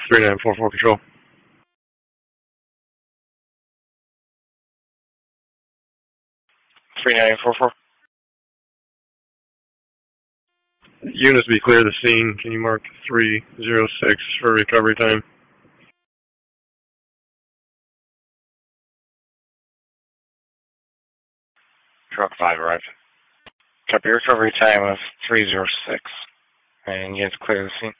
3944 control. 3944. Units be clear of the scene. Can you mark 306 for recovery time? Truck 5 arrived. Copy, recovery time of 306. And units clear of the scene.